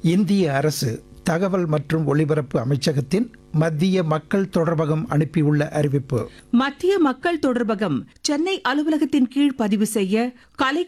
இந்திய அரசு தகவல் மற்றும் ஒலிபரப்பு அமைச்சகத்தின் மத்திய மக்கள் தொடர்பகம் அனுப்பியுள்ள அறிவிப்பு. மத்திய மக்கள் தொடர்பகம் சென்னை அலுவலகத்தின் கீழ் பதிவு செய்ய கலை